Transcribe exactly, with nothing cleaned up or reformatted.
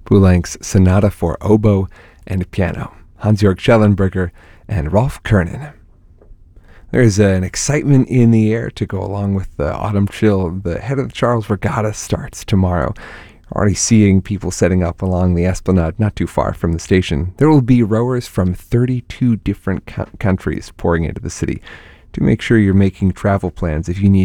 Poulenc's Sonata for Oboe and Piano, Hans-Jörg Schellenberger and Rolf Kernen. There's an excitement in the air to go along with the autumn chill. The Head of the Charles Regatta starts tomorrow. Already seeing people setting up along the Esplanade, not too far from the station. There will be rowers from thirty-two different co- countries pouring into the city. To make sure you're making travel plans if you need